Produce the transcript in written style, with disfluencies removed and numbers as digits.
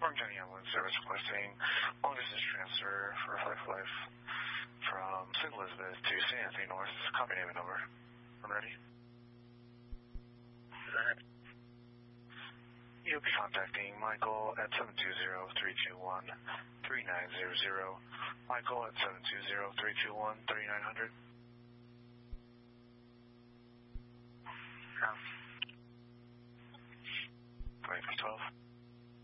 Orange County Ambulance Service requesting long distance transfer for life from St. Elizabeth to St. Anthony North. Copy name and number. I'm ready. You'll be contacting Michael at 720-321-3900. Michael at 720-321-3900.